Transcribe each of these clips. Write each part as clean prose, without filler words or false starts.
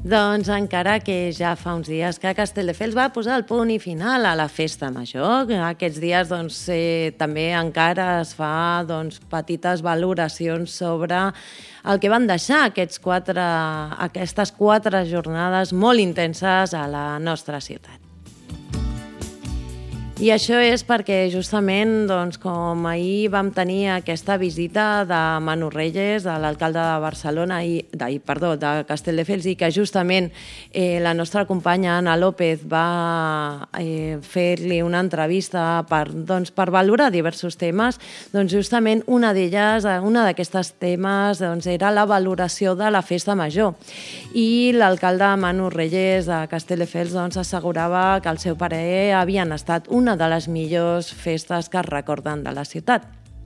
Doncs encara que ja fa uns dies que Castelldefels va posar el punt i final a la festa major, aquests dies també encara es fa petites valoracions sobre el que van deixar aquestes 4 jornades molt intenses a la nostra ciutat. I això és perquè justament com ahir vam tenir aquesta visita de Manu Reyes, de l'alcalde de Castelldefels, i que justament la nostra companya Anna López va fer-li una entrevista per valorar diversos temes, justament una d'aquestes temes era la valoració de la festa major. I l'alcalde Manu Reyes de Castelldefels assegurava que al seu parer havien estat una de les millors festes que es recorden de la ciutat.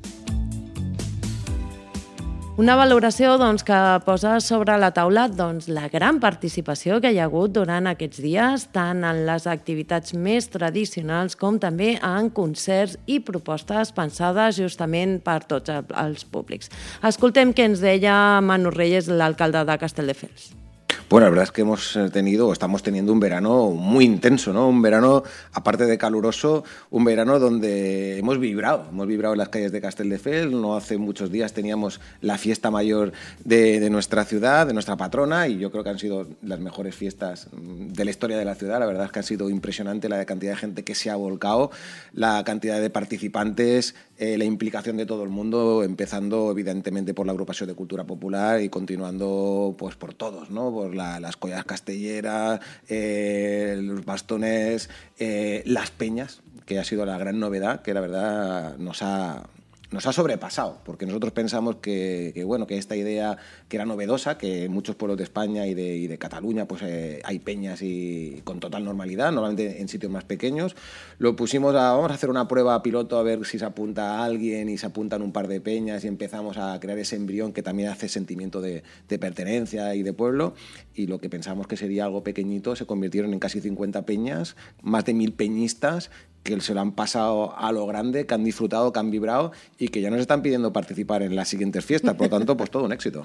Una valoració que posa sobre la taula la gran participació que hi ha hagut durant aquests dies, tant en les activitats més tradicionals com també en concerts i propostes pensades justament per tots els públics. Escoltem què ens deia Manu Reyes, l'alcalde de Castelldefels. Bueno, la verdad es que estamos teniendo un verano muy intenso, ¿no? Un verano, aparte de caluroso, un verano donde hemos vibrado en las calles de Castelldefels. No hace muchos días teníamos la fiesta mayor de nuestra ciudad, de nuestra patrona, y yo creo que han sido las mejores fiestas de la historia de la ciudad. La verdad es que ha sido impresionante la cantidad de gente que se ha volcado, la cantidad de participantes, la implicación de todo el mundo, empezando evidentemente por la agrupación de cultura popular y continuando pues por todos, ¿no? Por las collas castelleras, los bastones, las peñas, que ha sido la gran novedad, que la verdad nos ha sobrepasado, porque nosotros pensamos que esta idea que era novedosa, que en muchos pueblos de España y de Cataluña pues hay peñas y con total normalidad, normalmente en sitios más pequeños, lo pusimos vamos a hacer una prueba piloto a ver si se apunta a alguien, y se apuntan un par de peñas y empezamos a crear ese embrión que también hace sentimiento de pertenencia y de pueblo, y lo que pensábamos que sería algo pequeñito se convirtieron en casi 50 peñas, más de 1000 peñistas que se lo han pasado a lo grande, que han disfrutado, que han vibrado y que ya nos están pidiendo participar en las siguientes fiestas. Por lo tanto, pues todo un éxito.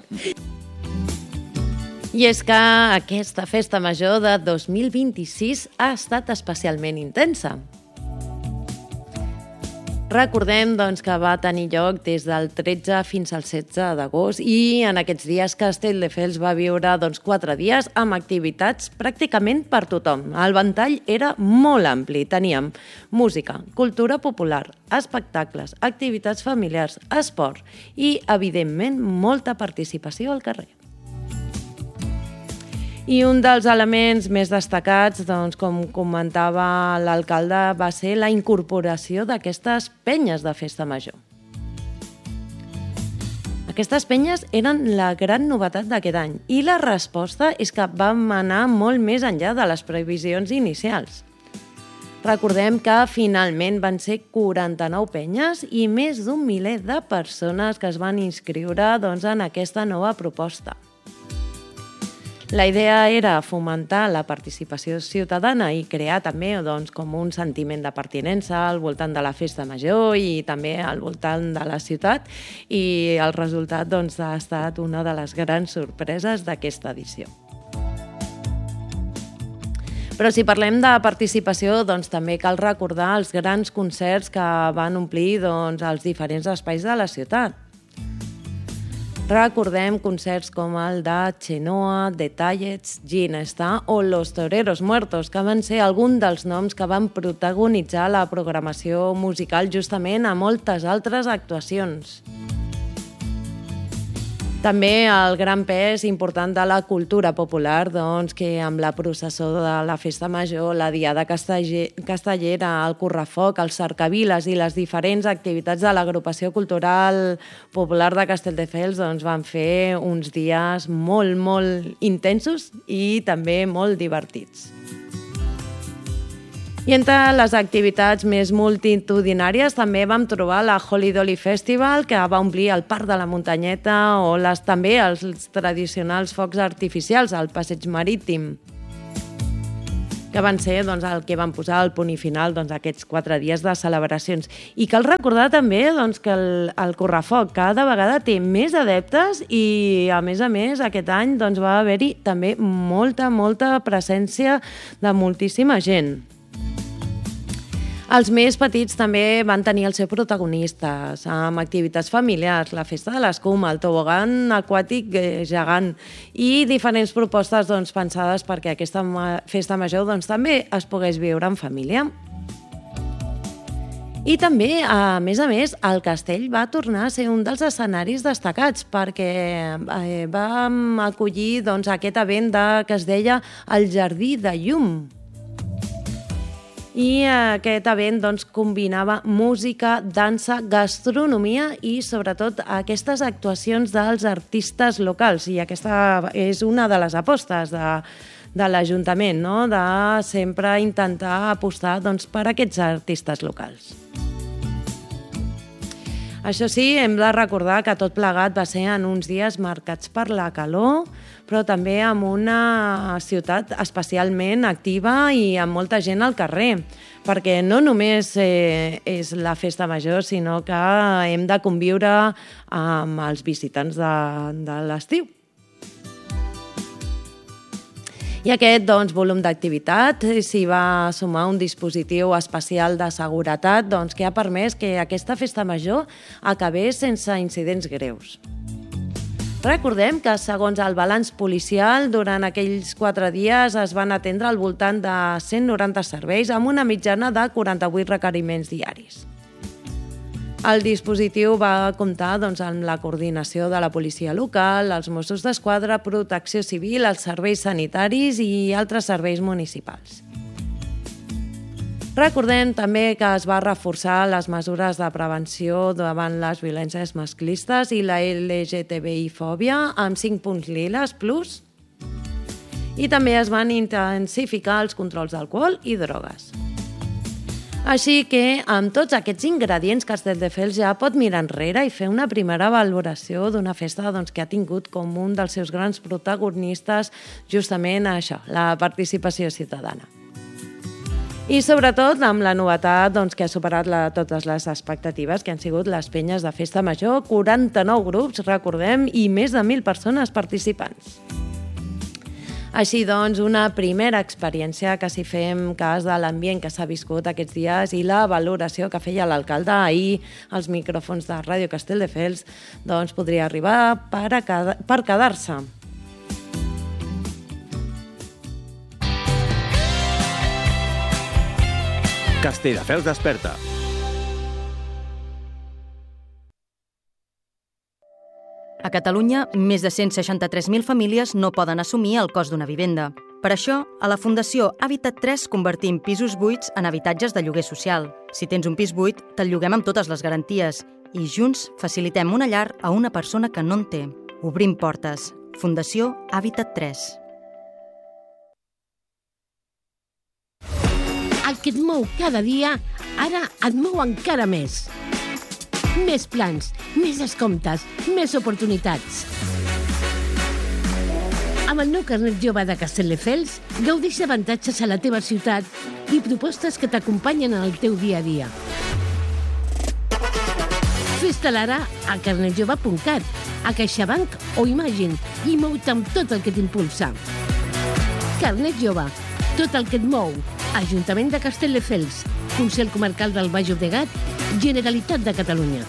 I és que aquesta festa major de 2026 ha estat especialment intensa. Recordem que va tenir lloc des del 13 fins al 16 d'agost i en aquests dies Castelldefels va viure 4 dies amb activitats pràcticament per tothom. El ventall era molt ampli. Teníem música, cultura popular, espectacles, activitats familiars, esport i, evidentment, molta participació al carrer. I un dels elements més destacats, com comentava l'alcalde, va ser la incorporació d'aquestes penyes de festa major. Aquestes penyes eren la gran novetat d'aquest any i la resposta és que vam anar molt més enllà de les previsions inicials. Recordem que finalment van ser 49 penyes i més d'un miler de persones que es van inscriure en aquesta nova proposta. La idea era fomentar la participació ciutadana i crear també com un sentiment de pertinença al voltant de la festa major i també al voltant de la ciutat, i el resultat ha estat una de les grans sorpreses d'aquesta edició. Però si parlem de participació, també cal recordar els grans concerts que van omplir els diferents espais de la ciutat. Recordem concerts com el de Chenoa, The Tallets, Ginesta o Los Toreros Muertos, que van ser alguns dels noms que van protagonitzar la programació musical justament a moltes altres actuacions. També el gran pes important de la cultura popular, que amb la processó de la festa major, la diada castellera, el correfoc, els cercaviles i les diferents activitats de l'agrupació cultural popular de Castelldefels van fer uns dies molt, molt intensos i també molt divertits. I entre les activitats més multitudinàries també vam trobar la Holy Dolly Festival, que va omplir el Parc de la Muntanyeta, o també els tradicionals focs artificials al Passeig Marítim. que van ser el que van posar el punt i final a aquests 4 dies de celebracions. I cal recordar també que el correfoc cada vegada té més adeptes i, a més, aquest any va haver-hi també molta presència de moltíssima gent. Els més petits també van tenir els seus protagonistes, amb activitats familiars, la festa de l'escuma, el tobogan aquàtic gegant i diferents propostes pensades perquè aquesta festa major també es pogués viure en família. I també, a més, el castell va tornar a ser un dels escenaris destacats perquè vam acollir aquest event que es deia el Jardí de Llum. I aquest event combinava música, dansa, gastronomia i, sobretot, aquestes actuacions dels artistes locals. I aquesta és una de les apostes de l'Ajuntament, de sempre intentar apostar per aquests artistes locals. Això sí, hem de recordar que tot plegat va ser en uns dies marcats per la calor, però també amb una ciutat especialment activa i amb molta gent al carrer, perquè no només és la festa major, sinó que hem de conviure amb els visitants de l'estiu. I aquest volum d'activitat s'hi va sumar un dispositiu especial de seguretat que ha permès que aquesta festa major acabés sense incidents greus. Recordem que, segons el balanç policial, durant aquells 4 dies es van atendre al voltant de 190 serveis amb una mitjana de 48 requeriments diaris. El dispositiu va comptar amb la coordinació de la policia local, els Mossos d'Esquadra, Protecció Civil, els serveis sanitaris i altres serveis municipals. Recordem també que es va reforçar les mesures de prevenció davant les violències masclistes i la LGTBI-fòbia amb 5 punts liles plus i també es van intensificar els controls d'alcohol i drogues. Així que, amb tots aquests ingredients, Castelldefels ja pot mirar enrere i fer una primera valoració d'una festa que ha tingut com un dels seus grans protagonistes justament això, la participació ciutadana. I sobretot amb la novetat que ha superat totes les expectatives, que han sigut les penyes de festa major, 49 grups, recordem, i més de 1.000 persones participants. Així una primera experiència que si fem cas de l'ambient que s'ha viscut aquests dies i la valoració que feia l'alcalde ahir als micròfons de Ràdio Castelldefels, podria arribar per quedar-se. Castelldefels desperta. A Catalunya, més de 163.000 famílies no poden assumir el cost d'una vivenda. Per això, a la Fundació Habitat 3 convertim pisos buits en habitatges de lloguer social. Si tens un pis buit, te'l lloguem amb totes les garanties i junts facilitem una llar a una persona que no en té. Obrim portes. Fundació Habitat 3. El que et mou cada dia, ara et mou encara més. Més plans, més descomptes, més oportunitats. Amb el nou carnet jove de Castelldefels, gaudeix d'avantatges a la teva ciutat i propostes que t'acompanyen en el teu dia a dia. Fes-te'l ara a carnetjove.cat, a CaixaBank o Imagine i mou-te amb tot el que t'impulsa. Carnet jove, tot el que et mou. Ajuntament de Castelldefels, Consell Comarcal del Baix Llobregat, Generalitat de Catalunya.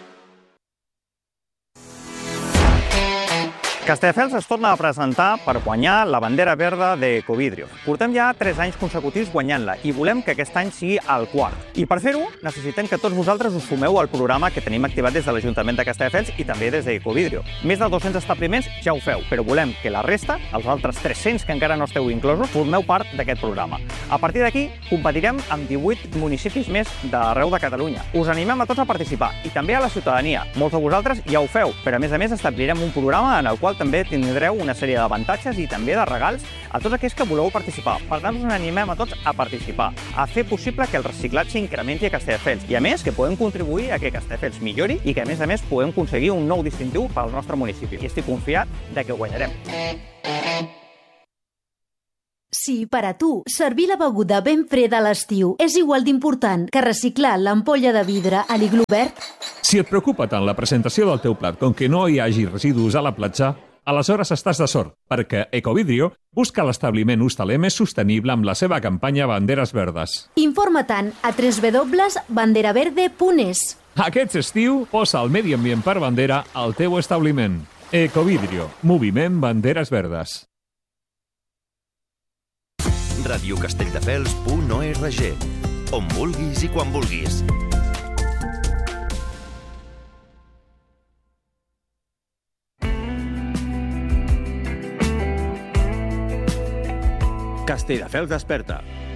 Castelldefels es torna a presentar per guanyar la bandera verda de Ecovidrio. Portem ja 3 anys consecutius guanyant-la i volem que aquest any sigui el 4. I per fer-ho, necessitem que tots vosaltres us sumeu al programa que tenim activat des de l'Ajuntament de Castelldefels i també des d'Ecovidrio. Més de 200 establiments ja ho feu, però volem que la resta, els altres 300 que encara no esteu inclosos, formeu part d'aquest programa. A partir d'aquí, competirem amb 18 municipis més d'arreu de Catalunya. Us animem a tots a participar i també a la ciutadania. Molts de vosaltres ja ho feu, però a més establirem un programa en el qual també tindreu una sèrie d'avantatges i també de regals a tots aquells que voleu participar. Per tant, us animem a tots a participar, a fer possible que el reciclatge incrementi a Castelldefels i, a més, que podem contribuir a que Castelldefels millori i que, a més, podem aconseguir un nou distintiu pel nostre municipi. I estic confiat de que ho guanyarem. Sí, per a tu, servir la beguda ben freda a l'estiu és igual d'important que reciclar l'ampolla de vidre a l'iglú verd. Si et preocupa tant la presentació del teu plat com que no hi hagi residus a la platja, aleshores estàs de sort, perquè Ecovidrio busca l'establiment hostaler més sostenible amb la seva campanya Banderes Verdes. Informa-te'n a www.banderaverde.es. Aquest estiu, posa el medi ambient per bandera al teu establiment. Ecovidrio, moviment Banderes Verdes. radiocastelldefels.org, on vulguis i quan vulguis. Castelldefels desperta.